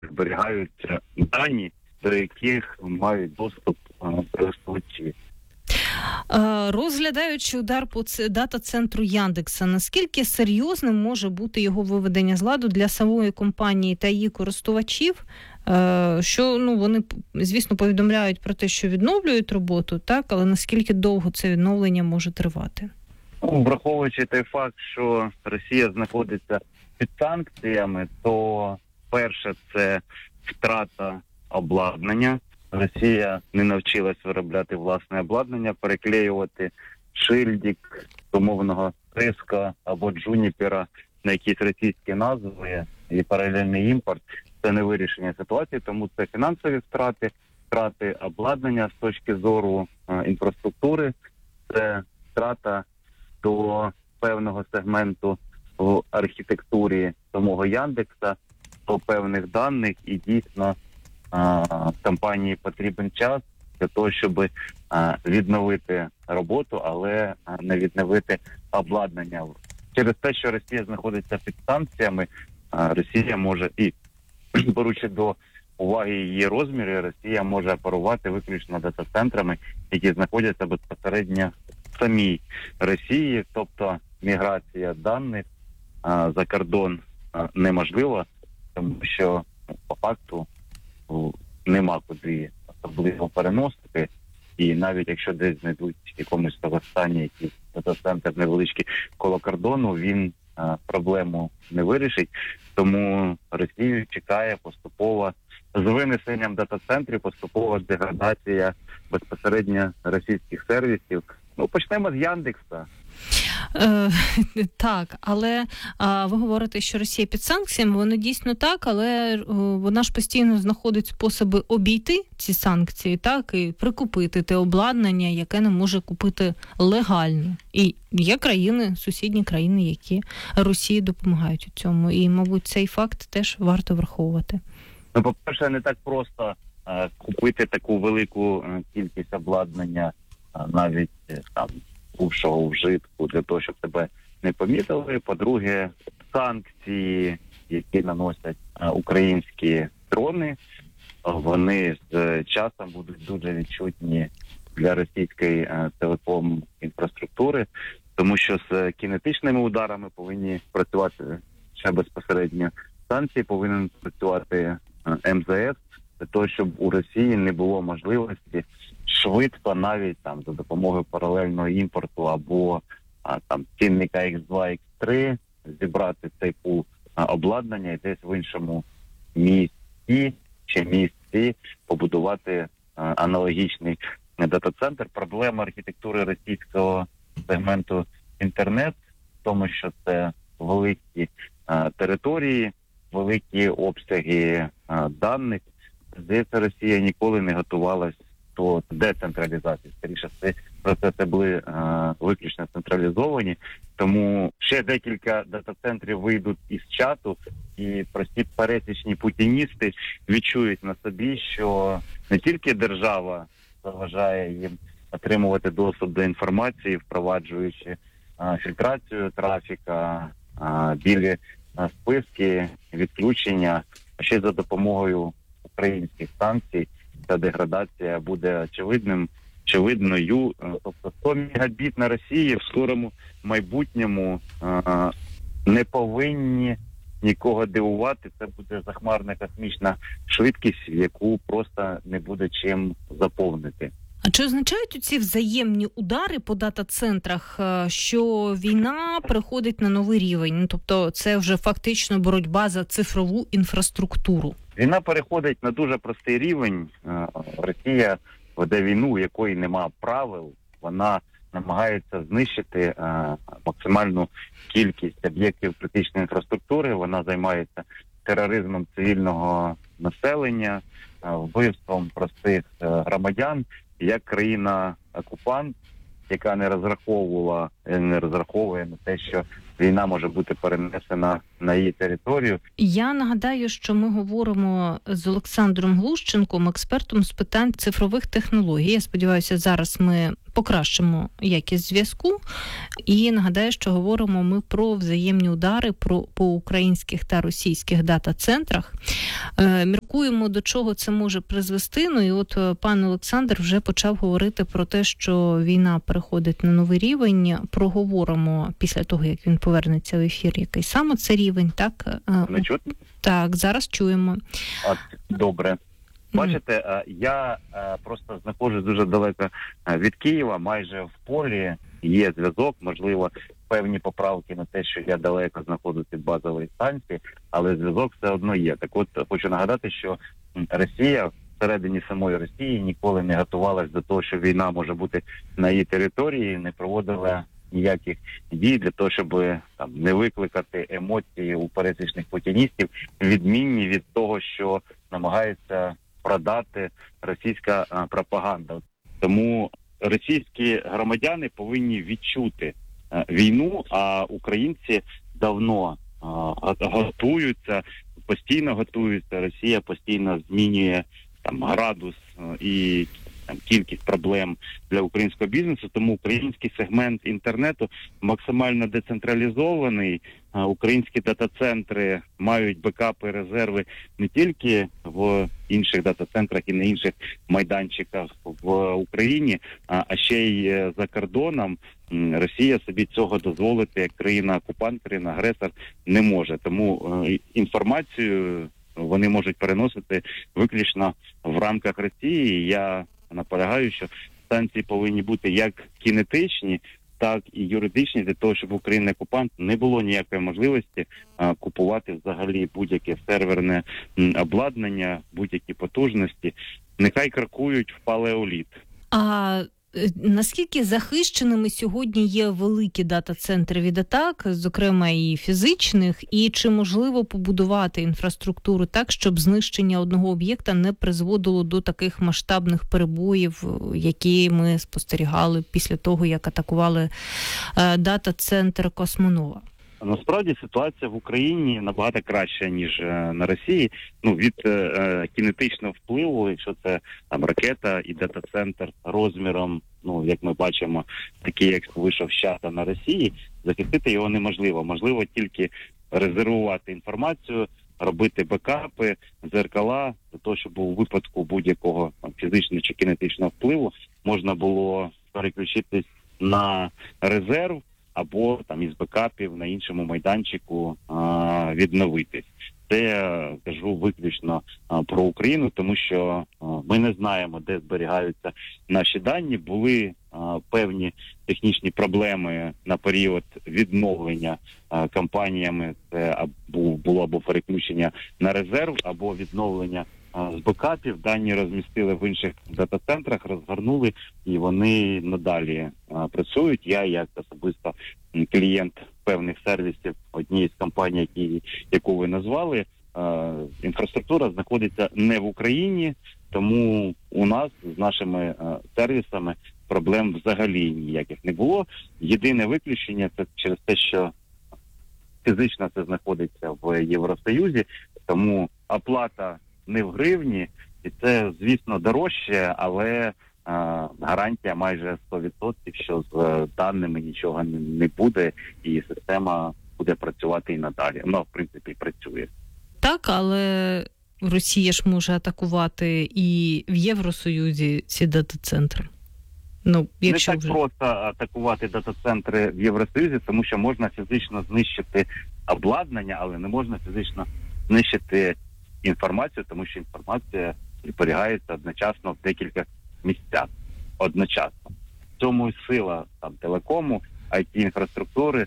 зберігаються дані, до яких мають доступ користувачі. Розглядаючи удар по дата-центру Яндекса, наскільки серйозним може бути його виведення з ладу для самої компанії та її користувачів, що вони, звісно, повідомляють про те, що відновлюють роботу, так, але наскільки довго це відновлення може тривати? Враховуючи той факт, що Росія знаходиться під санкціями, то перше – це втрата обладнання. Росія не навчилась виробляти власне обладнання, переклеювати шильдик умовного Cisco або Джуніпера на якісь російські назви і паралельний імпорт. Це не вирішення ситуації, тому це фінансові втрати обладнання з точки зору інфраструктури, це втрата до певного сегменту в архітектурі самого Яндекса, до певних даних, і дійсно компанії потрібен час для того, щоб відновити роботу, але не відновити обладнання. Через те, що Росія знаходиться під санкціями, Росія може, і беручи до уваги її розміри, Росія може оперувати виключно дата-центрами, які знаходяться безпосередньо в самій Росії, тобто міграція даних за кордон неможлива, тому що по факту нема куди особливо переносити, і навіть якщо десь знайдуть в якомусь стані якийсь дата-центр невеличкий коло кордону, він проблему не вирішить. Тому Росію чекає поступово з винесенням дата-центрів, поступова деградація безпосередньо російських сервісів. Почнемо з Яндекса. Так, але ви говорите, що Росія під санкціями, воно дійсно так, але вона ж постійно знаходить способи обійти ці санкції, так, і прикупити те обладнання, яке не може купити легально. І є країни, сусідні країни, які Росії допомагають у цьому. І, мабуть, цей факт теж варто враховувати. По-перше, не так просто купити таку велику кількість обладнання, навіть там бувшого вжитку, для того, щоб тебе не помітили. По-друге, санкції, які наносять українські дрони, вони з часом будуть дуже відчутні для російської телеком-інфраструктури, тому що з кінетичними ударами повинні працювати ще безпосередньо санкції, повинен працювати МЗС, для того, щоб у Росії не було можливості швидко, навіть там за допомогою паралельного імпорту або там цінника X2, X3 зібрати цей пул обладнання і десь в іншому місті чи місці побудувати аналогічний дата-центр. Проблема архітектури російського сегменту інтернет в тому, що це великі території, великі обсяги даних. Здається, Росія ніколи не готувалась до децентралізації. Скоріше, процеси були виключно централізовані, тому ще декілька дата-центрів вийдуть із чату, і прості пересічні путіністи відчують на собі, що не тільки держава заважає їм отримувати доступ до інформації, впроваджуючи фільтрацію трафіка, білі списки, відключення, а ще й за допомогою українських санкцій та деградація буде очевидною. Тобто 100 мегабіт на Росії в скорому майбутньому не повинні нікого дивувати. Це буде захмарна космічна швидкість, яку просто не буде чим заповнити. А чи означають ці взаємні удари по дата-центрах, що війна переходить на новий рівень? Тобто це вже фактично боротьба за цифрову інфраструктуру? Війна переходить на дуже простий рівень. Росія веде війну, у якої нема правил. Вона намагається знищити максимальну кількість об'єктів критичної інфраструктури. Вона займається тероризмом цивільного населення, вбивством простих громадян. Як країна-окупант, яка не розраховує на те, що війна може бути перенесена на її територію. Я нагадаю, що ми говоримо з Олександром Глущенком, експертом з питань цифрових технологій. Я сподіваюся, зараз ми покращимо якість зв'язку. І нагадаю, що говоримо ми про взаємні удари по українських та російських дата-центрах. Міркуємо, до чого це може призвести. Ну і от пан Олександр вже почав говорити про те, що війна переходить на новий рівень. Проговоримо після того, як він повернеться в ефір, який саме це рівень, так? Не чутно? Так, зараз чуємо. Добре. Бачите, я просто знаходжусь дуже далеко від Києва, майже в полі, є зв'язок, можливо, певні поправки на те, що я далеко знаходжусь від базової станції, але зв'язок все одно є. Так от, хочу нагадати, що Росія, всередині самої Росії, ніколи не готувалась до того, що війна може бути на її території, не проводила ніяких дій для того, щоб там не викликати емоції у пересічних путіністів, відмінні від того, що намагається продати російська пропаганда. Тому російські громадяни повинні відчути війну, а українці давно готуються, постійно готуються. Росія постійно змінює там градус і кількість проблем для українського бізнесу, тому український сегмент інтернету максимально децентралізований. Українські дата-центри мають бекапи, резерви не тільки в інших дата-центрах і на інших майданчиках в Україні, а ще й за кордоном. Росія собі цього дозволити як країна-окупант, країна-агресор не може. Тому інформацію вони можуть переносити виключно в рамках Росії. Я наполягаю, що станції повинні бути як кінетичні, так і юридичні, для того, щоб Україна-окупант не було ніякої можливості купувати взагалі будь-яке серверне обладнання, будь-які потужності. Нехай крокують в палеоліт. А наскільки захищеними сьогодні є великі дата-центри від атак, зокрема і фізичних, і чи можливо побудувати інфраструктуру так, щоб знищення одного об'єкта не призводило до таких масштабних перебоїв, які ми спостерігали після того, як атакували дата-центр Космонова? Насправді ситуація в Україні набагато краща, ніж на Росії. Від кінетичного впливу, якщо це там ракета і дата-центр розміром, як ми бачимо, такий, як вийшов з чата на Росії, захистити його неможливо. Можливо тільки резервувати інформацію, робити бекапи, дзеркала, для того, щоб у випадку будь-якого фізичного чи кінетичного впливу можна було переключитись на резерв, або там із бекапів на іншому майданчику відновитись. Це я кажу виключно про Україну, тому що ми не знаємо, де зберігаються наші дані. Були певні технічні проблеми на період відновлення компаніями. Це було або переключення на резерв, або відновлення з бекапів. Дані розмістили в інших дата-центрах, розгорнули, і вони надалі працюють. Я, як особисто клієнт певних сервісів однієї з компаній, яку ви назвали, інфраструктура знаходиться не в Україні, тому у нас з нашими сервісами проблем взагалі ніяких не було. Єдине виключення – це через те, що фізично це знаходиться в Євросоюзі, тому оплата не в гривні, і це, звісно, дорожче, але гарантія майже 100%, що з даними нічого не буде, і система буде працювати і надалі. Вона, в принципі, працює. Так, але Росія ж може атакувати і в Євросоюзі ці дата-центри. Якщо не так просто атакувати дата-центри в Євросоюзі, тому що можна фізично знищити обладнання, але не можна фізично знищити інформацію, тому що інформація зберігається одночасно в декілька місцях. Одночасно. В цьому і сила телекому, IT-інфраструктури,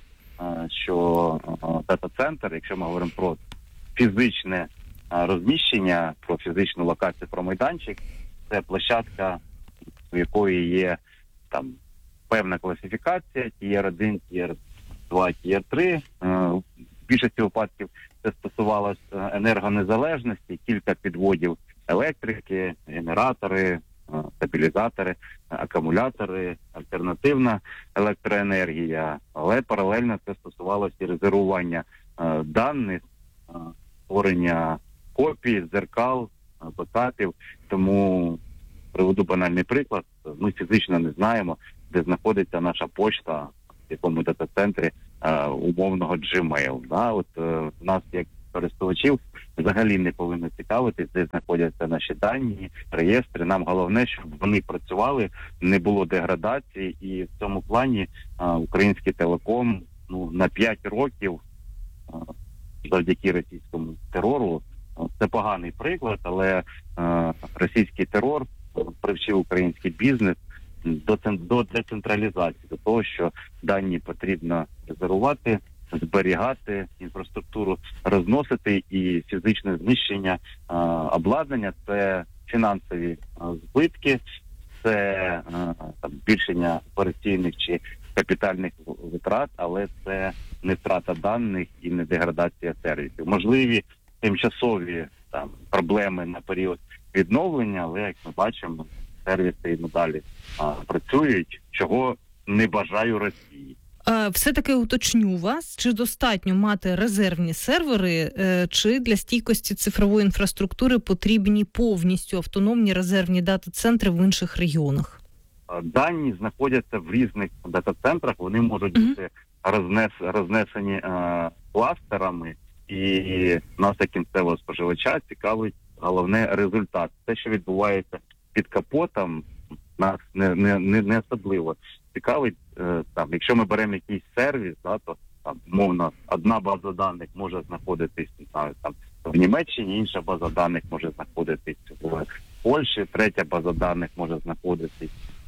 що дата-центр, якщо ми говоримо про фізичне розміщення, про фізичну локацію, про майданчик, це площадка, у якої є там певна класифікація, Tier-1, Tier-2, Tier-3. В більшості випадків це стосувалося енергонезалежності, кілька підводів електрики, генератори, стабілізатори, акумулятори, альтернативна електроенергія, але паралельно це стосувалося і резервування даних, створення копій, дзеркал, бекапів. Тому приведу банальний приклад. Ми фізично не знаємо, де знаходиться наша почта, в якому дата-центрі умовного Gmail. Да? От нас, як користувачів, взагалі не повинно цікавитись, де знаходяться наші дані, реєстри. Нам головне, щоб вони працювали, не було деградації, і в цьому плані Український телеком на 5 років завдяки російському терору, це поганий приклад, але російський терор привчив український бізнес до децентралізації, до того, що дані потрібно резервувати, зберігати, інфраструктуру розносити, і фізичне знищення обладнання – це фінансові збитки, це збільшення операційних чи капітальних витрат, але це не втрата даних і не деградація сервісів. Можливі тимчасові проблеми на період відновлення, але, як ми бачимо, сервіси і надалі працюють, чого не бажаю Росії. Все-таки уточню вас, чи достатньо мати резервні сервери, чи для стійкості цифрової інфраструктури потрібні повністю автономні резервні дата-центри в інших регіонах? Дані знаходяться в різних дата-центрах, вони можуть бути рознесені кластерами, і нас, як кінцевого споживача, цікавить головне результат. Те, що відбувається під капотом, нас не особливо цікавить. Якщо ми беремо якийсь сервіс, то мовно одна база даних може знаходитись в Німеччині, інша база даних може знаходитись в Польщі, третя база даних може знаходитись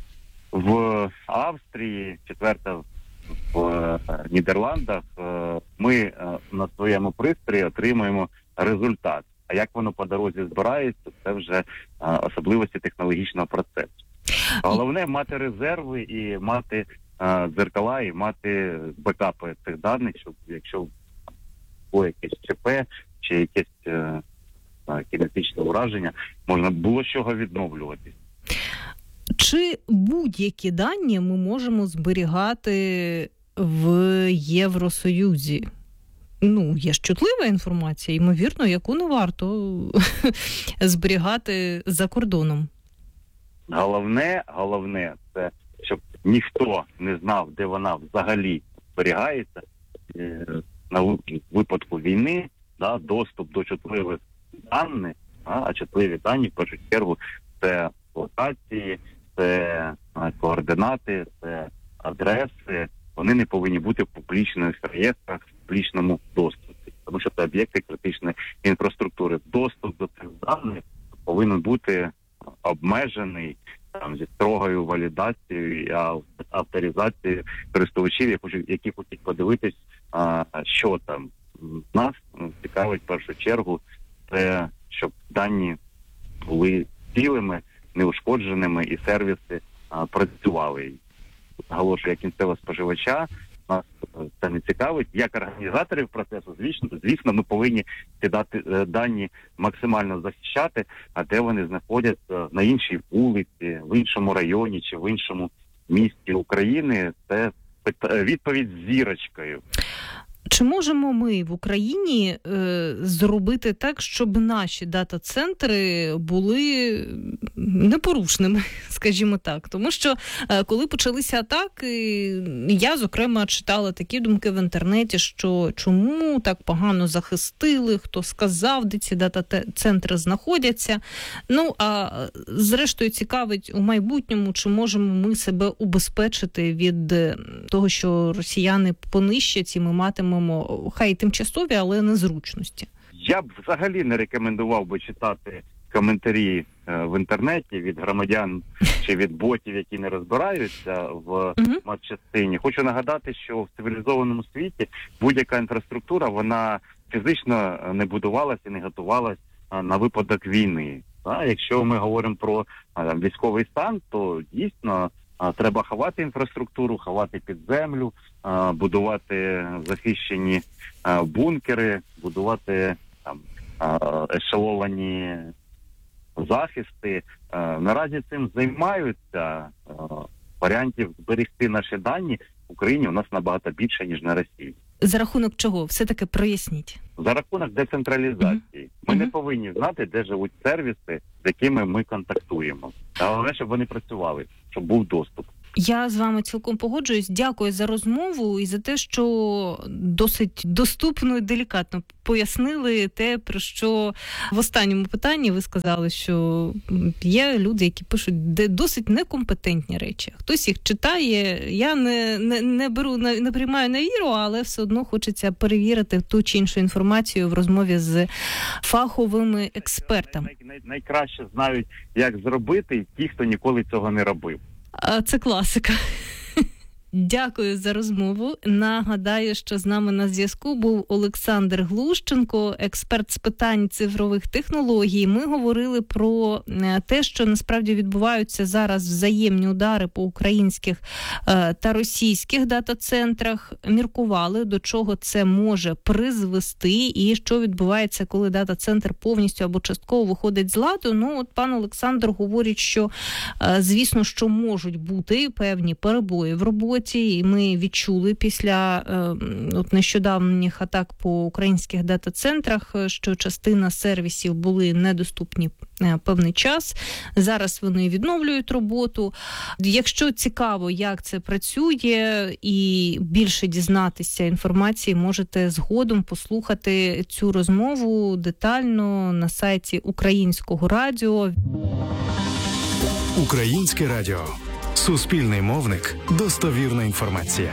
в Австрії, четверта в Нідерландах. Ми на своєму пристрої отримуємо результат. А як воно по дорозі збирається, це вже особливості технологічного процесу. Головне мати резерви і мати дзеркала, і мати бекапи цих даних, щоб якщо було якесь ЧП чи якесь кінетичне ураження, можна було з чого відновлюватись. Чи будь-які дані ми можемо зберігати в Євросоюзі? Є ж чутлива інформація, ймовірно, яку не варто зберігати за кордоном. Головне, це щоб ніхто не знав, де вона взагалі зберігається. На випадку війни, доступ до чутливих даних, а чутливі дані, в першу чергу, це локації, це координати, це адреси. Вони не повинні бути в публічних реєстрах, в публічному доступі, тому що це об'єкти критичної інфраструктури. Доступ до цих даних повинен бути обмежений зі строгою валідацією і авторизацією користувачів, які хочуть подивитись, що там. Нас цікавить в першу чергу це, щоб дані були цілими, неушкодженими і сервіси працювали. Наголошую, як кінцевого споживача, нас це не цікавить. Як організаторів процесу, звісно, ми повинні ці дані максимально захищати, а де вони знаходяться на іншій вулиці, в іншому районі чи в іншому місті України, це відповідь з зірочкою. Чи можемо ми в Україні зробити так, щоб наші дата-центри були непорушними, скажімо так? Тому що коли почалися атаки, я, зокрема, читала такі думки в інтернеті, що чому так погано захистили, хто сказав, де ці дата-центри знаходяться. А зрештою цікавить у майбутньому, чи можемо ми себе убезпечити від того, що росіяни понищать і ми матимемо хай тимчасові, але незручності. Я б взагалі не рекомендував би читати коментарі в інтернеті від громадян чи від ботів, які не розбираються в матчастині. Хочу нагадати, що в цивілізованому світі будь-яка інфраструктура, вона фізично не будувалася і не готувалася на випадок війни. Якщо ми говоримо про військовий стан, то дійсно треба ховати інфраструктуру, ховати під землю, будувати захищені бункери, будувати ешеловані захисти. Наразі цим займаються. Варіантів зберегти наші дані в Україні у нас набагато більше, ніж на Росії. За рахунок чого? Все-таки проясніть. За рахунок децентралізації. Ми не повинні знати, де живуть сервіси, з якими ми контактуємо. Головне, щоб вони працювали, щоб був доступ. Я з вами цілком погоджуюсь. Дякую за розмову і за те, що досить доступно і делікатно пояснили те, про що в останньому питанні ви сказали, що є люди, які пишуть досить некомпетентні речі. Хтось їх читає, я не беру, не приймаю на віру, але все одно хочеться перевірити ту чи іншу інформацію в розмові з фаховими експертами. Найкраще знають, як зробити ті, хто ніколи цього не робив. Це класика. Дякую за розмову. Нагадаю, що з нами на зв'язку був Олександр Глущенко, експерт з питань цифрових технологій. Ми говорили про те, що насправді відбуваються зараз взаємні удари по українських та російських дата-центрах. Міркували, до чого це може призвести і що відбувається, коли дата-центр повністю або частково виходить з ладу. Ну, от пан Олександр говорить, що, звісно, що можуть бути певні перебої в роботі. І ми відчули після нещодавніх атак по українських дата-центрах, що частина сервісів були недоступні певний час. Зараз вони відновлюють роботу. Якщо цікаво, як це працює і більше дізнатися інформації, можете згодом послухати цю розмову детально на сайті Українського радіо. Українське радіо. Суспільний мовник. Достовірна інформація.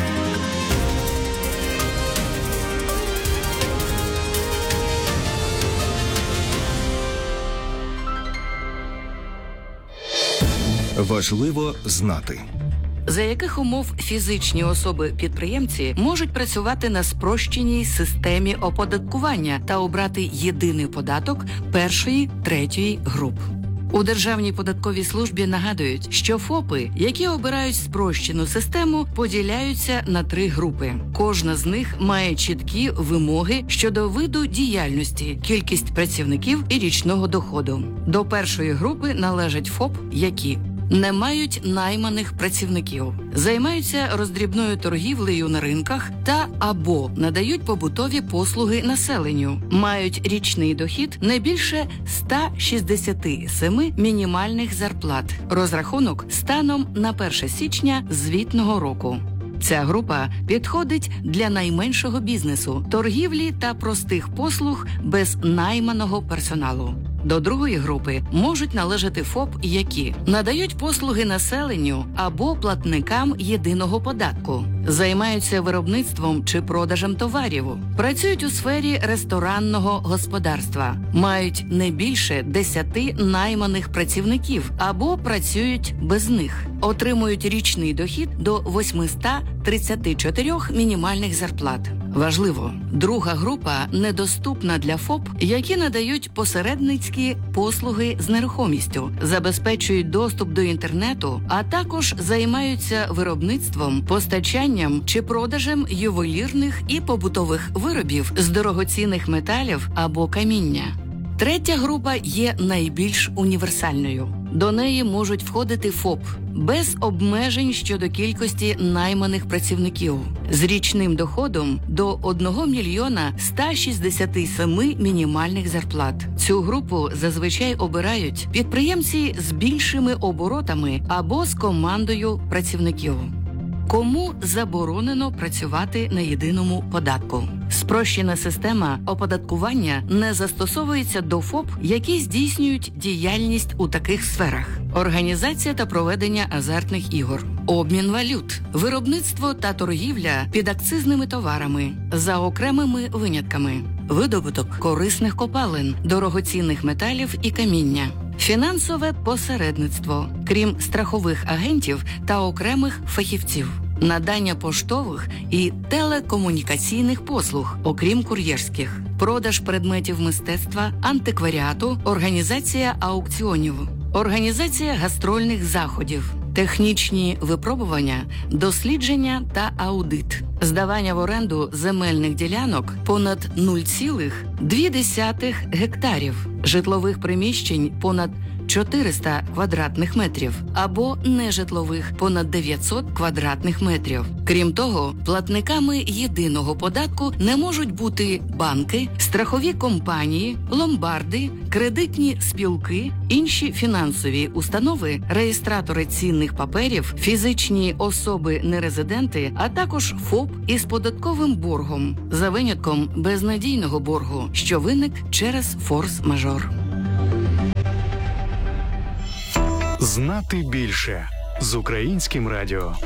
Важливо знати. За яких умов фізичні особи-підприємці можуть працювати на спрощеній системі оподаткування та обрати єдиний податок першої, третьої груп. У Державній податковій службі нагадують, що ФОПи, які обирають спрощену систему, поділяються на 3 групи. Кожна з них має чіткі вимоги щодо виду діяльності, кількість працівників і річного доходу. До першої групи належать ФОП, які не мають найманих працівників, займаються роздрібною торгівлею на ринках та або надають побутові послуги населенню, мають річний дохід не більше 167 мінімальних зарплат. Розрахунок станом на 1 січня звітного року. Ця група підходить для найменшого бізнесу, торгівлі та простих послуг без найманого персоналу. До другої групи можуть належати ФОП, які надають послуги населенню або платникам єдиного податку, займаються виробництвом чи продажем товарів, працюють у сфері ресторанного господарства, мають не більше 10 найманих працівників або працюють без них, отримують річний дохід до 834 мінімальних зарплат. Важливо, друга група недоступна для ФОП, які надають посередницькі послуги з нерухомістю, забезпечують доступ до інтернету, а також займаються виробництвом, постачанням чи продажем ювелірних і побутових виробів з дорогоцінних металів або каміння. Третя група є найбільш універсальною. До неї можуть входити ФОП без обмежень щодо кількості найманих працівників з річним доходом до 1 мільйона 167 мінімальних зарплат. Цю групу зазвичай обирають підприємці з більшими оборотами або з командою працівників. Кому заборонено працювати на єдиному податку? Спрощена система оподаткування не застосовується до ФОП, які здійснюють діяльність у таких сферах: організація та проведення азартних ігор, обмін валют, виробництво та торгівля підакцизними товарами, за окремими винятками, видобуток корисних копалин, дорогоцінних металів і каміння, фінансове посередництво, крім страхових агентів та окремих фахівців, надання поштових і телекомунікаційних послуг, окрім кур'єрських, продаж предметів мистецтва, антикваріату, організація аукціонів, організація гастрольних заходів, технічні випробування, дослідження та аудит, здавання в оренду земельних ділянок понад 0,2 гектарів, житлових приміщень понад 400 квадратних метрів або нежитлових понад 900 квадратних метрів. Крім того, платниками єдиного податку не можуть бути банки, страхові компанії, ломбарди, кредитні спілки, інші фінансові установи, реєстратори цінних паперів, фізичні особи-нерезиденти, а також ФОП із податковим боргом, за винятком безнадійного боргу, що виник через форс-мажор. Знати більше з Українським радіо.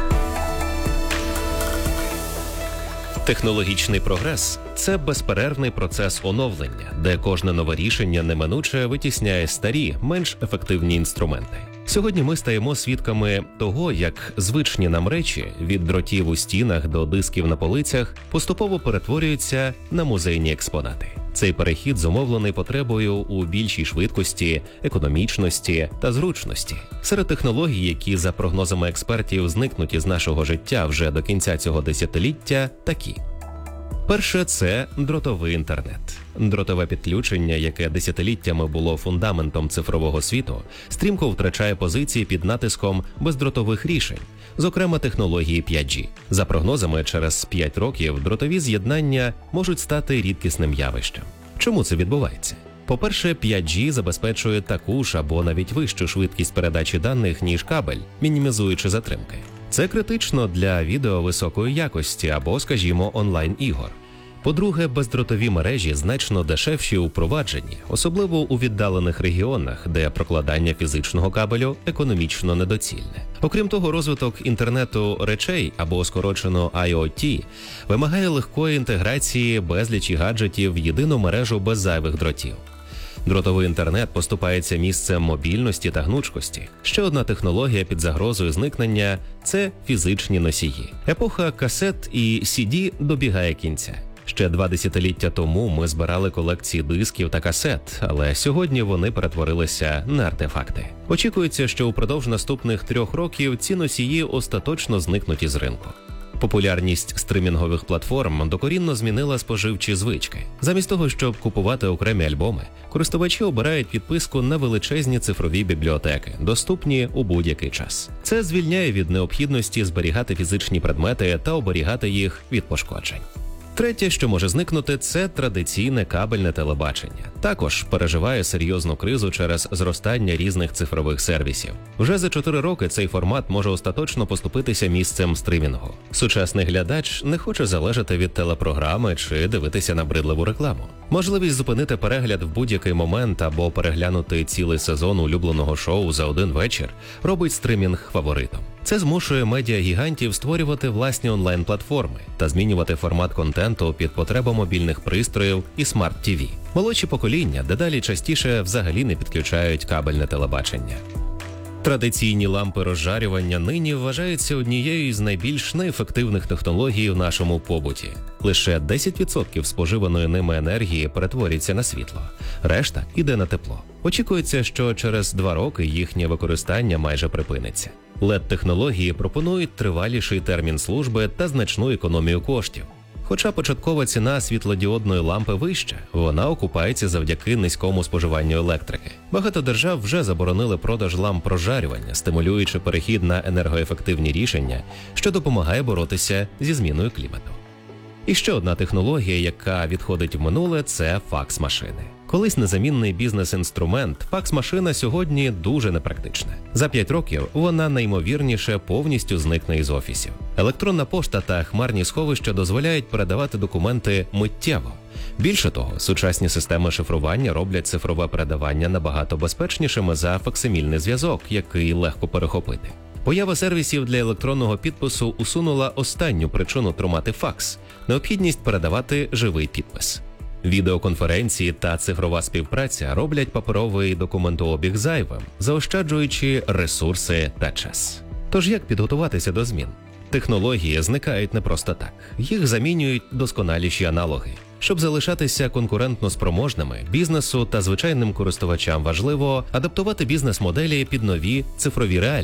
Технологічний прогрес – це безперервний процес оновлення, де кожне нове рішення неминуче витісняє старі, менш ефективні інструменти. Сьогодні ми стаємо свідками того, як звичні нам речі від дротів у стінах до дисків на полицях поступово перетворюються на музейні експонати. Цей перехід зумовлений потребою у більшій швидкості, економічності та зручності. Серед технологій, які за прогнозами експертів зникнуть із нашого життя вже до кінця цього десятиліття, такі. Перше – це дротовий інтернет. Дротове підключення, яке десятиліттями було фундаментом цифрового світу, стрімко втрачає позиції під натиском бездротових рішень, зокрема технології 5G. За прогнозами, через 5 років дротові з'єднання можуть стати рідкісним явищем. Чому це відбувається? По-перше, 5G забезпечує таку ж або навіть вищу швидкість передачі даних, ніж кабель, мінімізуючи затримки. Це критично для відео високої якості або, скажімо, онлайн-ігор. По-друге, бездротові мережі значно дешевші у впровадженні, особливо у віддалених регіонах, де прокладання фізичного кабелю економічно недоцільне. Окрім того, розвиток інтернету речей, або скорочено IoT, вимагає легкої інтеграції безлічі гаджетів в єдину мережу без зайвих дротів. Дротовий інтернет поступається місцем мобільності та гнучкості. Ще одна технологія під загрозою зникнення – це фізичні носії. Епоха касет і CD добігає кінця. Ще 2 десятиліття тому ми збирали колекції дисків та касет, але сьогодні вони перетворилися на артефакти. Очікується, що упродовж наступних 3 років ці носії остаточно зникнуть із ринку. Популярність стримінгових платформ докорінно змінила споживчі звички. Замість того, щоб купувати окремі альбоми, користувачі обирають підписку на величезні цифрові бібліотеки, доступні у будь-який час. Це звільняє від необхідності зберігати фізичні предмети та оберігати їх від пошкоджень. Третє, що може зникнути, це традиційне кабельне телебачення. Також переживає серйозну кризу через зростання різних цифрових сервісів. Вже за 4 роки цей формат може остаточно поступитися місцем стримінгу. Сучасний глядач не хоче залежати від телепрограми чи дивитися набридливу рекламу. Можливість зупинити перегляд в будь-який момент або переглянути цілий сезон улюбленого шоу за один вечір робить стримінг фаворитом. Це змушує медіагігантів створювати власні онлайн-платформи та змінювати формат контенту під потребу мобільних пристроїв і смарт-ТВ. Молодші покоління дедалі частіше взагалі не підключають кабельне телебачення. Традиційні лампи розжарювання нині вважаються однією з найбільш неефективних технологій в нашому побуті. Лише 10% споживаної ними енергії перетворюється на світло, решта йде на тепло. Очікується, що через 2 роки їхнє використання майже припиниться. LED-технології пропонують триваліший термін служби та значну економію коштів. Хоча початкова ціна світлодіодної лампи вища, вона окупається завдяки низькому споживанню електрики. Багато держав вже заборонили продаж ламп розжарювання, стимулюючи перехід на енергоефективні рішення, що допомагає боротися зі зміною клімату. І ще одна технологія, яка відходить в минуле – це факс-машини. Колись незамінний бізнес-інструмент, факс-машина сьогодні дуже непрактична. За 5 років вона найімовірніше повністю зникне із офісів. Електронна пошта та хмарні сховища дозволяють передавати документи миттєво. Більше того, сучасні системи шифрування роблять цифрове передавання набагато безпечнішими за факсимільний зв'язок, який легко перехопити. Поява сервісів для електронного підпису усунула останню причину тримати факс – необхідність передавати живий підпис. Відеоконференції та цифрова співпраця роблять паперовий документообіг зайвим, заощаджуючи ресурси та час. Тож як підготуватися до змін? Технології зникають не просто так. Їх замінюють досконаліші аналоги. Щоб залишатися конкурентно спроможними, бізнесу та звичайним користувачам важливо адаптувати бізнес-моделі під нові цифрові реалії.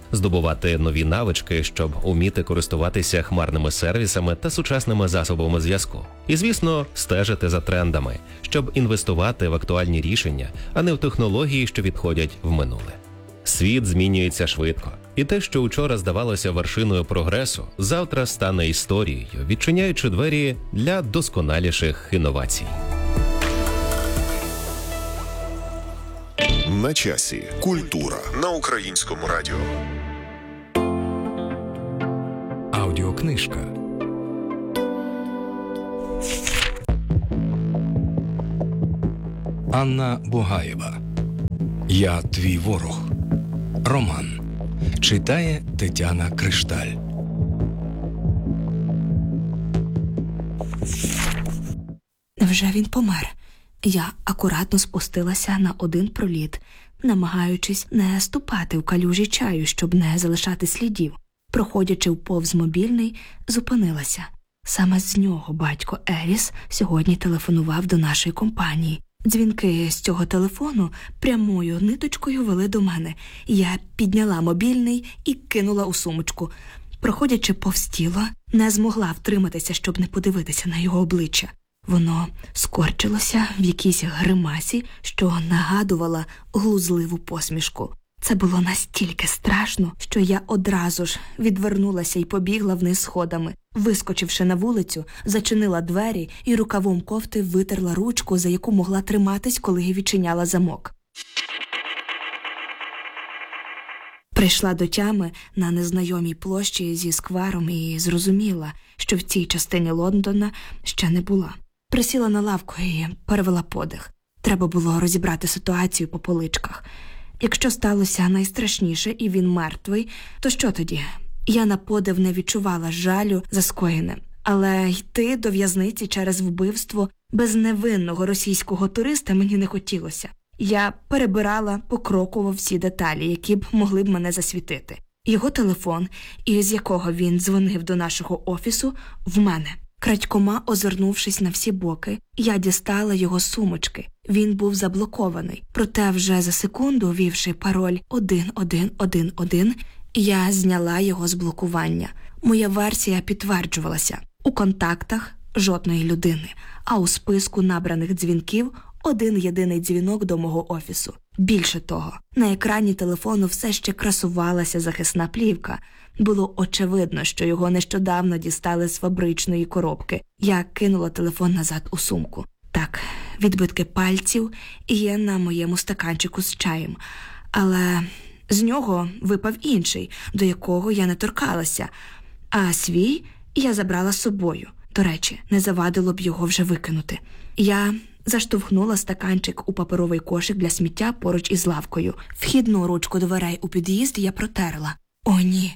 здобувати нові навички, щоб уміти користуватися хмарними сервісами та сучасними засобами зв'язку. І, звісно, стежити за трендами, щоб інвестувати в актуальні рішення, а не в технології, що відходять в минуле. Світ змінюється швидко. І те, що учора здавалося вершиною прогресу, завтра стане історією, відчиняючи двері для досконаліших інновацій. На часі. Культура на Українському радіо. Аудіокнижка. Анна Бугаєва. Я твій ворог. Роман. Читає Тетяна Кришталь. Невже він помер? Я акуратно спустилася на один проліт, намагаючись не ступати в калюжі чаю, щоб не залишати слідів. Проходячи повз мобільний, зупинилася. Саме з нього батько Еріс сьогодні телефонував до нашої компанії. Дзвінки з цього телефону прямою ниточкою вели до мене. Я підняла мобільний і кинула у сумочку. Проходячи повз тіло, не змогла втриматися, щоб не подивитися на його обличчя. Воно скорчилося в якійсь гримасі, що нагадувала глузливу посмішку. Це було настільки страшно, що я одразу ж відвернулася і побігла вниз сходами. Вискочивши на вулицю, зачинила двері і рукавом кофти витерла ручку, за яку могла триматись, коли я відчиняла замок. Прийшла до тями на незнайомій площі зі сквером і зрозуміла, що в цій частині Лондона ще не була. Присіла на лавку і перевела подих. Треба було розібрати ситуацію по поличках. Якщо сталося найстрашніше і він мертвий, то що тоді? Я на подив не відчувала жалю за скоєне. Але йти до в'язниці через вбивство безневинного російського туриста мені не хотілося. Я перебирала покроково всі деталі, які б могли б мене засвітити. Його телефон, із якого він дзвонив до нашого офісу, в мене. Крадькома озирнувшись на всі боки, я дістала його сумочки. Він був заблокований. Проте вже за секунду, ввівши пароль 1111, я зняла його з блокування. Моя версія підтверджувалася. У контактах жодної людини, а у списку набраних дзвінків один єдиний дзвінок до мого офісу. Більше того, на екрані телефону все ще красувалася захисна плівка. Було очевидно, що його нещодавно дістали з фабричної коробки. Я кинула телефон назад у сумку. Так, відбитки пальців є на моєму стаканчику з чаєм. Але з нього випав інший, до якого я не торкалася. А свій я забрала з собою. До речі, не завадило б його вже викинути. Я заштовхнула стаканчик у паперовий кошик для сміття поруч із лавкою. Вхідну ручку дверей у під'їзд я протерла. О, ні!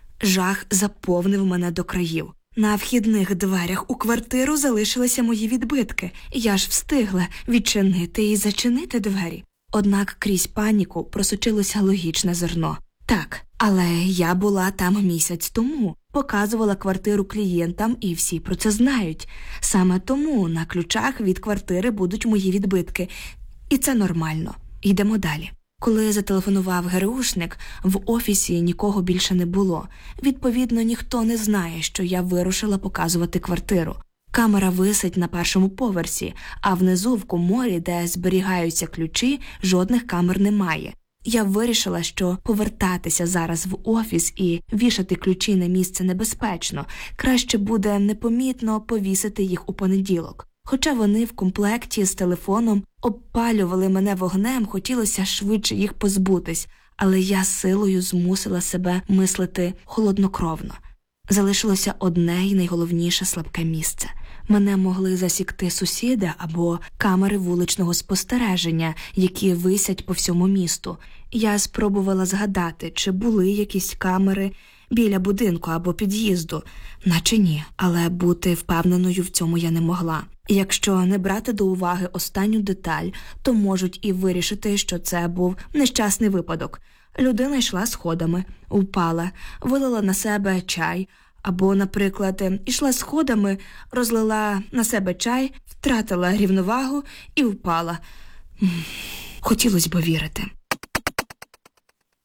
Жах заповнив мене до країв. На вхідних дверях у квартиру залишилися мої відбитки. Я ж встигла відчинити і зачинити двері. Однак крізь паніку просочилося логічне зерно. Так, але я була там місяць тому. Показувала квартиру клієнтам, і всі про це знають. Саме тому на ключах від квартири будуть мої відбитки. І це нормально. Йдемо далі. Коли зателефонував ГРУшник, в офісі нікого більше не було. Відповідно, ніхто не знає, що я вирушила показувати квартиру. Камера висить на першому поверсі, а внизу в коморі, де зберігаються ключі, жодних камер немає. Я вирішила, що повертатися зараз в офіс і вішати ключі на місце небезпечно. Краще буде непомітно повісити їх у понеділок. Хоча вони в комплекті з телефоном обпалювали мене вогнем, хотілося швидше їх позбутись, але я силою змусила себе мислити холоднокровно. Залишилося одне і найголовніше слабке місце. Мене могли засікти сусіди або камери вуличного спостереження, які висять по всьому місту. Я спробувала згадати, чи були якісь камери біля будинку або під'їзду. Наче ні, але бути впевненою в цьому я не могла. Якщо не брати до уваги останню деталь, то можуть і вирішити, що це був нещасний випадок. Людина йшла сходами, впала, вилила на себе чай, або, наприклад, ішла сходами, розлила на себе чай, втратила рівновагу і впала. Хотілося б вірити.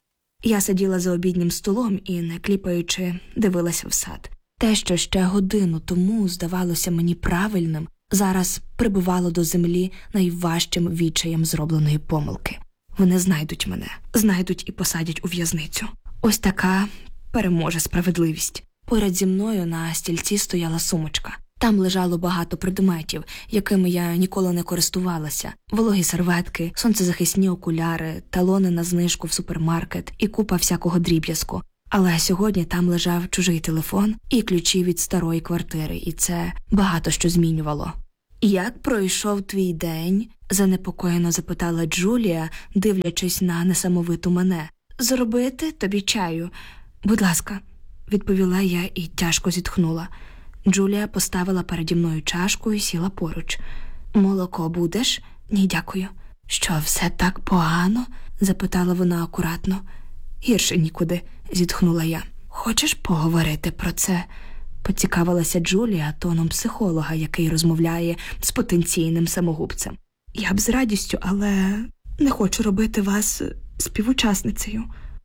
Я сиділа за обіднім столом і, не кліпаючи, дивилася в сад. Те, що ще годину тому здавалося мені правильним, зараз прибивало до землі найважчим відчаєм зробленої помилки. Вони знайдуть мене, знайдуть і посадять у в'язницю. Ось така переможе справедливість. Поряд зі мною на стільці стояла сумочка. Там лежало багато предметів, якими я ніколи не користувалася. Вологі серветки, сонцезахисні окуляри, талони на знижку в супермаркет і купа всякого дріб'язку. Але сьогодні там лежав чужий телефон і ключі від старої квартири, і це багато що змінювало. «Як пройшов твій день?» – занепокоєно запитала Джулія, дивлячись на несамовиту мене. «Зробити тобі чаю? Будь ласка», – відповіла я і тяжко зітхнула. Джулія поставила переді мною чашку і сіла поруч. «Молоко будеш?» «Ні, дякую». «Що, все так погано?» – запитала вона акуратно. «Гірше нікуди», – зітхнула я. «Хочеш поговорити про це?» – поцікавилася Джулія тоном психолога, який розмовляє з потенційним самогубцем. «Я б з радістю, але не хочу робити вас співучасницею».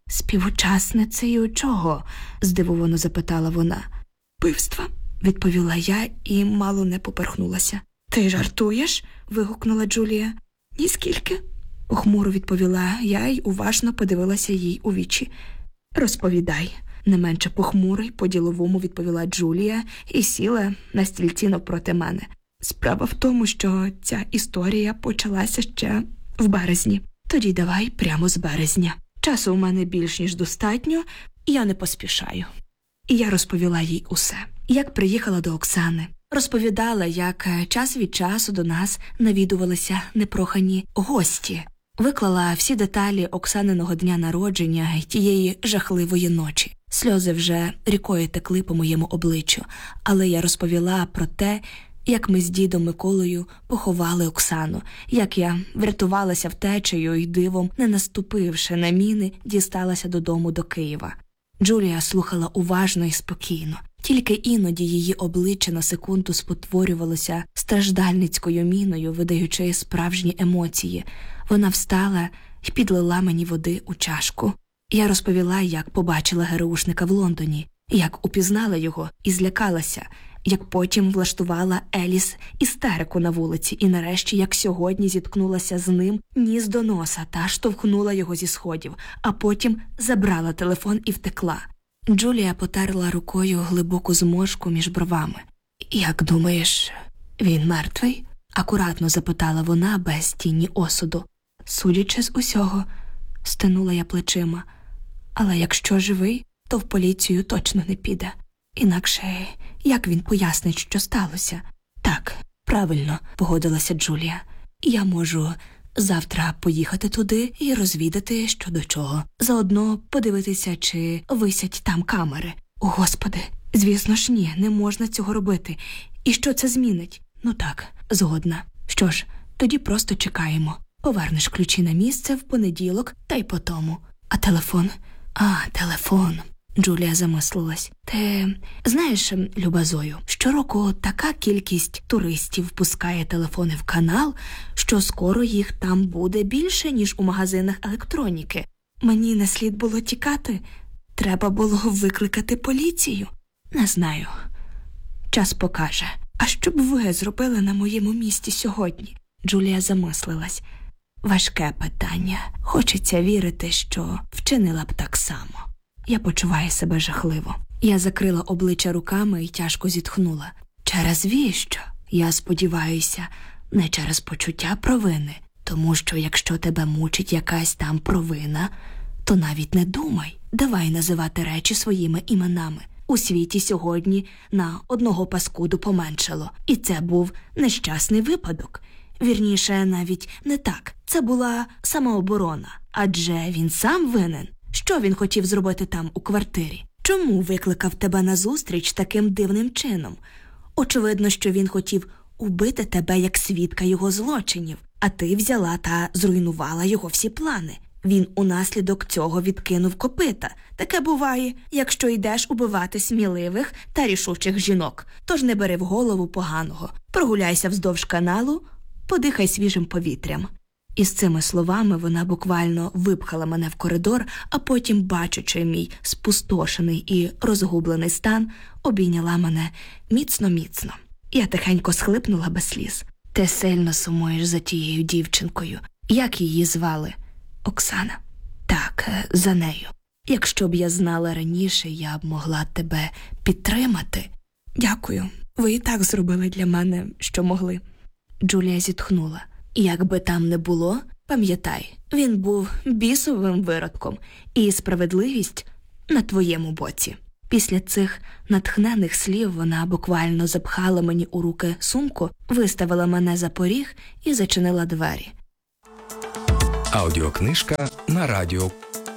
«Співучасницею чого?» – здивовано запитала вона. «Вбивства», – відповіла я і мало не поперхнулася. «Ти жартуєш?» – вигукнула Джулія. «Ніскільки?» – похмуро відповіла я й уважно подивилася їй у вічі. «Розповідай», – не менше похмуро й по-діловому відповіла Джулія і сіла на стільці навпроти мене. «Справа в тому, що ця історія почалася ще в березні. Тоді давай прямо з березня. Часу у мене більш ніж достатньо, і я не поспішаю». І я розповіла їй усе. Як приїхала до Оксани. Розповідала, як час від часу до нас навідувалися непрохані гості. Виклала всі деталі Оксаниного дня народження й тієї жахливої ночі. Сльози вже рікою текли по моєму обличчю, але я розповіла про те, як ми з дідом Миколою поховали Оксану, як я врятувалася втечею й дивом, не наступивши на міни, дісталася додому до Києва. Джулія слухала уважно і спокійно. Тільки іноді її обличчя на секунду спотворювалося страждальницькою міною, видаючи справжні емоції. Вона встала і підлила мені води у чашку. Я розповіла, як побачила ГРУшника в Лондоні, як упізнала його і злякалася, як потім влаштувала Еліс істерику на вулиці і нарешті, як сьогодні зіткнулася з ним ніс до носа та штовхнула його зі сходів, а потім забрала телефон і втекла. Джулія потерла рукою глибоку зморшку між бровами. «Як думаєш, він мертвий?» – акуратно запитала вона без тіні осуду. «Судячи з усього», – стенула я плечима. «Але якщо живий, то в поліцію точно не піде. Інакше як він пояснить, що сталося?» «Так, правильно», – погодилася Джулія. «Я можу завтра поїхати туди і розвідати, що до чого. Заодно подивитися, чи висять там камери». «О, Господи, звісно ж ні, не можна цього робити. І що це змінить?» «Ну так, згодна. Що ж, тоді просто чекаємо. Повернеш ключі на місце в понеділок, та й по тому. А телефон?» Телефон». Джулія замислилась. «Ти знаєш, люба Зою, щороку така кількість туристів пускає телефони в канал, що скоро їх там буде більше, ніж у магазинах електроніки. Мені не слід було тікати. Треба було викликати поліцію. Не знаю. Час покаже. А що б ви зробили на моєму місці сьогодні?» Джулія замислилась. «Важке питання. Хочеться вірити, що вчинила б так само. Я почуваю себе жахливо». Я закрила обличчя руками і тяжко зітхнула. «Через віщо? Я сподіваюся, не через почуття провини. Тому що якщо тебе мучить якась там провина, то навіть не думай. Давай називати речі своїми іменами. У світі сьогодні на одного паскуду поменшало. І це був нещасний випадок. Вірніше, навіть не так. Це була самооборона. Адже він сам винен. Що він хотів зробити там у квартирі? Чому викликав тебе на зустріч таким дивним чином? Очевидно, що він хотів убити тебе як свідка його злочинів, а ти взяла та зруйнувала його всі плани. Він унаслідок цього відкинув копита. Таке буває, якщо йдеш убивати сміливих та рішучих жінок. Тож не бери в голову поганого. Прогуляйся вздовж каналу, подихай свіжим повітрям». І з цими словами вона буквально випхала мене в коридор, а потім, бачачи мій спустошений і розгублений стан, обійняла мене міцно-міцно. Я тихенько схлипнула без сліз. Ти сильно сумуєш за тією дівчинкою. Як її звали? Оксана. Так, за нею. Якщо б я знала раніше, я б могла тебе підтримати. Дякую. Ви і так зробили для мене, що могли. Джулія зітхнула. Як би там не було, пам'ятай, він був бісовим виродком, і справедливість на твоєму боці. Після цих натхнених слів вона буквально запхала мені у руки сумку, виставила мене за поріг і зачинила двері. Аудіокнижка на радіо.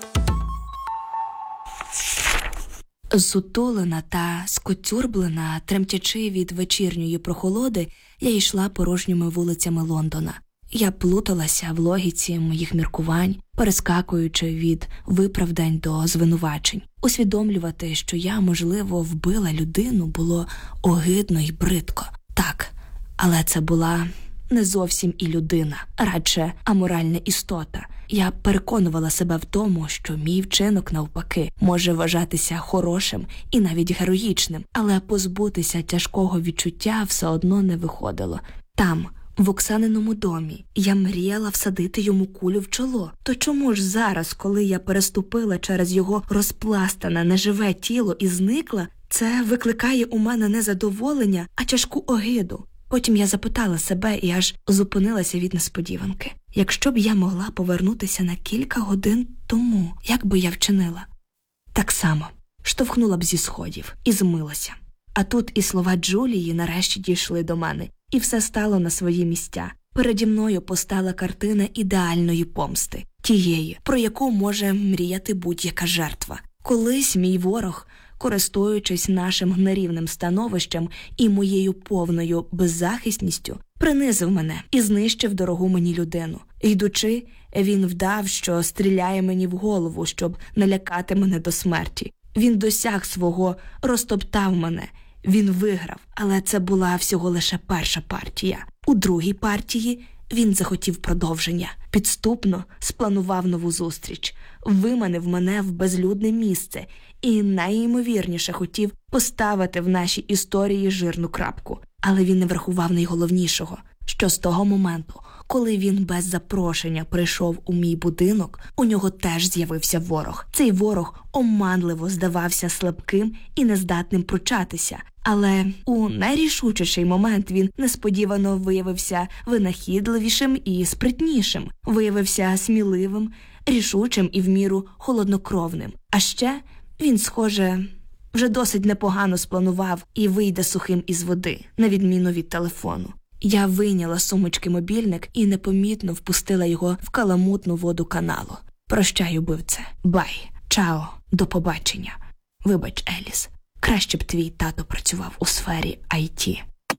Зсутулена та скоцюрблена, тремтячи від вечірньої прохолоди, я йшла порожніми вулицями Лондона. Я плуталася в логіці моїх міркувань, перескакуючи від виправдань до звинувачень. Усвідомлювати, що я, можливо, вбила людину, було огидно й бридко. Так, але це була не зовсім і людина, радше аморальна істота. Я переконувала себе в тому, що мій вчинок, навпаки, може вважатися хорошим і навіть героїчним, але позбутися тяжкого відчуття все одно не виходило. Там, в Оксаниному домі, я мріяла всадити йому кулю в чоло. То чому ж зараз, коли я переступила через його розпластане, неживе тіло і зникла, це викликає у мене не задоволення, а тяжку огиду? Потім я запитала себе і аж зупинилася від несподіванки. Якщо б я могла повернутися на кілька годин тому, як би я вчинила? Так само. Штовхнула б зі сходів і змилася. А тут і слова Джулії нарешті дійшли до мене, і все стало на свої місця. Переді мною постала картина ідеальної помсти, тієї, про яку може мріяти будь-яка жертва. Колись мій ворог, користуючись нашим нерівним становищем і моєю повною беззахисністю, принизив мене і знищив дорогу мені людину. Йдучи, він вдав, що стріляє мені в голову, щоб налякати мене до смерті. Він досяг свого, розтоптав мене. Він виграв, але це була всього лише перша партія. У другій партії він захотів продовження. Підступно спланував нову зустріч, виманив мене в безлюдне місце і найімовірніше хотів поставити в нашій історії жирну крапку. Але він не врахував найголовнішого, що з того моменту, коли він без запрошення прийшов у мій будинок, у нього теж з'явився ворог. Цей ворог оманливо здавався слабким і нездатним пручатися. Але у найрішучіший момент він несподівано виявився винахідливішим і спритнішим, виявився сміливим, рішучим і в міру холоднокровним. А ще він, схоже, вже досить непогано спланував і вийде сухим із води, на відміну від телефону. Я вийняла з сумочки мобільник і непомітно впустила його в каламутну воду каналу. Прощай, убивце. Бай. Чао. До побачення. Вибач, Еліс. Краще б твій тато працював у сфері IT.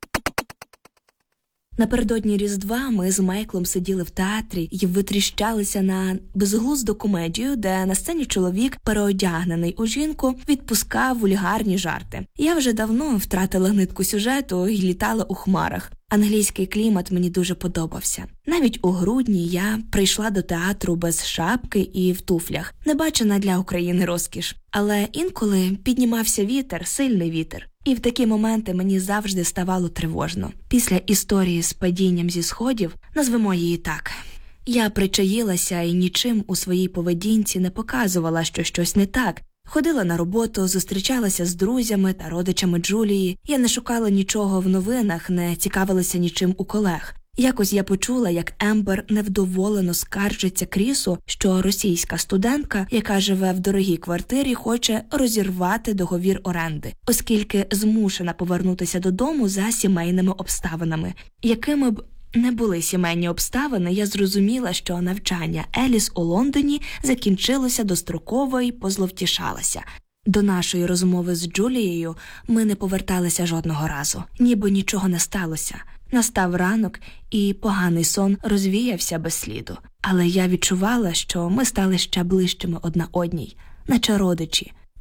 Напередодні Різдва ми з Майклом сиділи в театрі і витріщалися на безглузду комедію, де на сцені чоловік, переодягнений у жінку, відпускав вульгарні жарти. Я вже давно втратила нитку сюжету і літала у хмарах. Англійський клімат мені дуже подобався. Навіть у грудні я прийшла до театру без шапки і в туфлях. Небачена для України розкіш. Але інколи піднімався вітер, сильний вітер. І в такі моменти мені завжди ставало тривожно. Після історії з падінням зі сходів, назвемо її так, я причаїлася і нічим у своїй поведінці не показувала, що щось не так. Ходила на роботу, зустрічалася з друзями та родичами Джулії. Я не шукала нічого в новинах, не цікавилася нічим у колег. Якось я почула, як Ембер невдоволено скаржиться Крісу, що російська студентка, яка живе в дорогій квартирі, хоче розірвати договір оренди, оскільки змушена повернутися додому за сімейними обставинами. Якими б не були сімейні обставини, я зрозуміла, що навчання Еліс у Лондоні закінчилося достроково і позловтішалася. До нашої розмови з Джулією ми не поверталися жодного разу, ніби нічого не сталося. Настав ранок, і поганий сон розвіявся без сліду. Але я відчувала, що ми стали ще ближчими одна одній, наче родичі.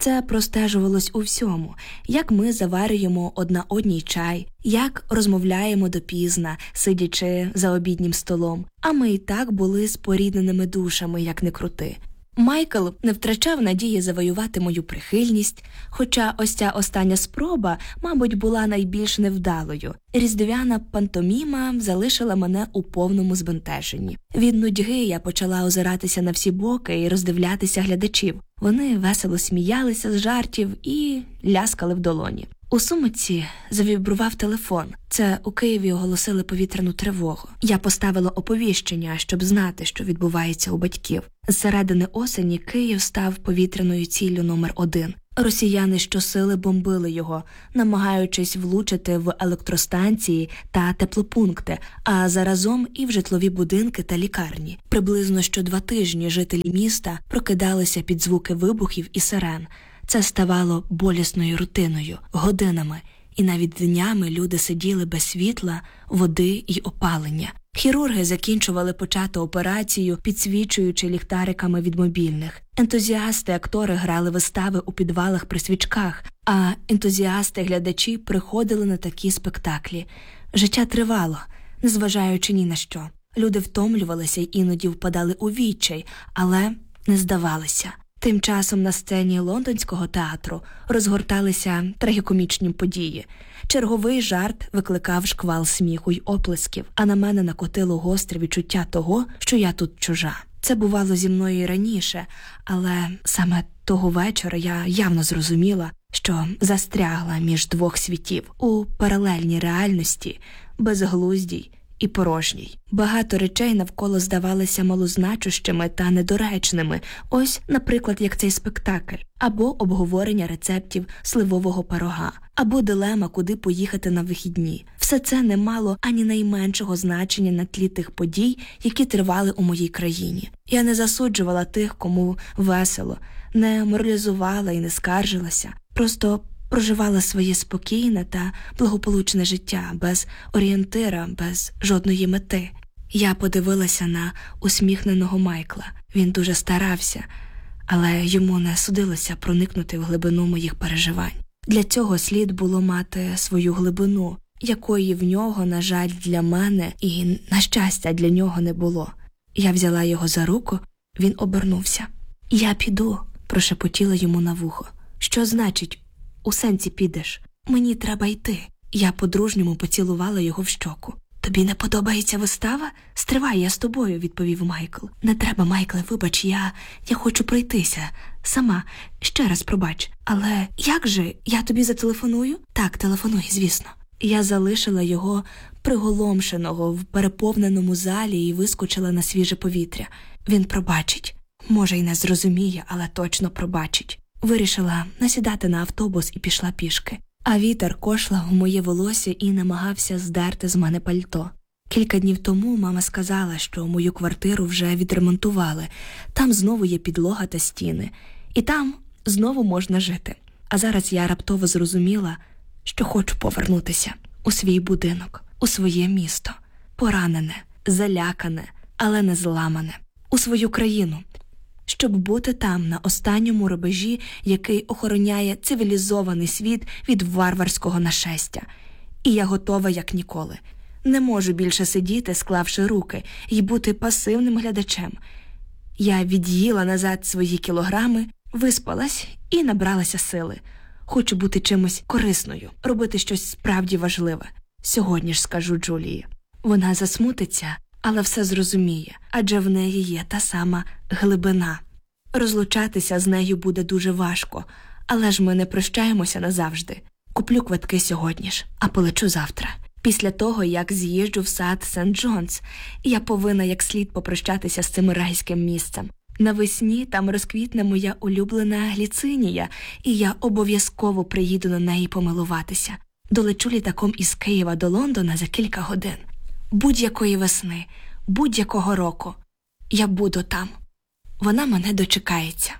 Це простежувалось у всьому, як ми заварюємо одна одній чай, як розмовляємо допізна, сидячи за обіднім столом. А ми і так були спорідненими душами, як не крути. Майкл не втрачав надії завоювати мою прихильність, хоча ось ця остання спроба, мабуть, була найбільш невдалою. Різдвяна пантоміма залишила мене у повному збентеженні. Від нудьги я почала озиратися на всі боки і роздивлятися глядачів. Вони весело сміялися з жартів і ляскали в долоні. У сумочці завібрував телефон. Це у Києві оголосили повітряну тривогу. Я поставила оповіщення, щоб знати, що відбувається у батьків. З середини осені Київ став повітряною ціллю номер 1. Росіяни щосили бомбили його, намагаючись влучити в електростанції та теплопункти, а заразом і в житлові будинки та лікарні. Приблизно що 2 тижні жителі міста прокидалися під звуки вибухів і сирен. Це ставало болісною рутиною, годинами, і навіть днями люди сиділи без світла, води й опалення. Хірурги закінчували почату операцію, підсвічуючи ліхтариками від мобільних. Ентузіасти-актори грали вистави у підвалах при свічках, а ентузіасти-глядачі приходили на такі спектаклі. Життя тривало, незважаючи ні на що. Люди втомлювалися й іноді впадали у відчай, але не здавалися. Тим часом на сцені Лондонського театру розгорталися трагікомічні події. Черговий жарт викликав шквал сміху й оплесків, а на мене накотило гостре відчуття того, що я тут чужа. Це бувало зі мною і раніше, але саме того вечора я явно зрозуміла, що застрягла між 2 світів у паралельній реальності, безглуздій і порожній. Багато речей навколо здавалися малозначущими та недоречними, ось, наприклад, як цей спектакль, або обговорення рецептів сливового пирога, або дилема, куди поїхати на вихідні. Все це не мало ані найменшого значення на тлі тих подій, які тривали у моїй країні. Я не засуджувала тих, кому весело, не моралізувала і не скаржилася, просто проживала своє спокійне та благополучне життя, без орієнтира, без жодної мети. Я подивилася на усміхненого Майкла. Він дуже старався, але йому не судилося проникнути в глибину моїх переживань. Для цього слід було мати свою глибину, якої в нього, на жаль, для мене і, на щастя, для нього не було. Я взяла його за руку, він обернувся. «Я піду», – прошепотіла йому на вухо. «Що значить, у сенсі підеш? Мені треба йти». Я по-дружньому поцілувала його в щоку. «Тобі не подобається вистава? Стривай, я з тобою», – відповів Майкл. «Не треба, Майкле, вибач, я хочу пройтися. Сама. Ще раз пробач. Але як же? Я тобі зателефоную?» «Так, телефонуй, звісно». Я залишила його приголомшеного в переповненому залі і вискочила на свіже повітря. Він пробачить. Може, й не зрозуміє, але точно пробачить. Вирішила насідати на автобус і пішла пішки. А вітер кошлав у моє волосся і намагався здерти з мене пальто. Кілька днів тому мама сказала, що мою квартиру вже відремонтували. Там знову є підлога та стіни. І там знову можна жити. А зараз я раптово зрозуміла, що хочу повернутися у свій будинок, у своє місто. Поранене, залякане, але не зламане. У свою країну. Щоб бути там, на останньому рубежі, який охороняє цивілізований світ від варварського нашестя. І я готова як ніколи. Не можу більше сидіти, склавши руки, і бути пасивним глядачем. Я від'їла назад свої кілограми, виспалась і набралася сили. Хочу бути чимось корисною, робити щось справді важливе. Сьогодні ж скажу Джулії. Вона засмутиться, але все зрозуміє, адже в неї є та сама глибина. Розлучатися з нею буде дуже важко, але ж ми не прощаємося назавжди. Куплю квитки сьогодні ж, а полечу завтра. Після того, як з'їжджу в сад Сент-Джонс, я повинна як слід попрощатися з цим райським місцем. Навесні там розквітне моя улюблена гліцинія, і я обов'язково приїду на неї помилуватися. Долечу літаком із Києва до Лондона за кілька годин. Будь-якої весни, будь-якого року. Я буду там. Вона мене дочекається.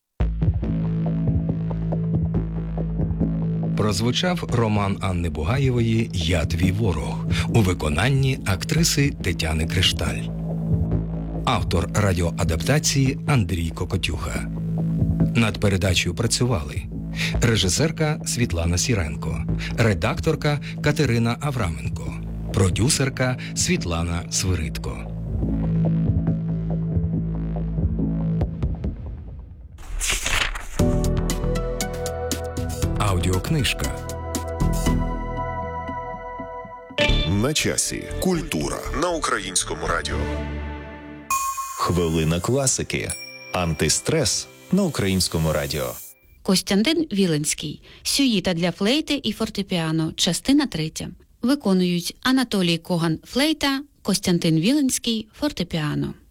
Прозвучав роман Анни Бугаєвої «Я твій ворог» у виконанні актриси Тетяни Кришталь. Автор радіоадаптації Андрій Кокотюха. Над передачею працювали режисерка Світлана Сіренко, редакторка Катерина Авраменко, продюсерка Світлана Свиридко. Аудіокнижка. На часі. Культура на Українському радіо. Хвилина класики. Антистрес на Українському радіо. Костянтин Віленський. Сюїта для флейти і фортепіано. Частина 3. Виконують Анатолій Коган – флейта, Костянтин Віленський – фортепіано.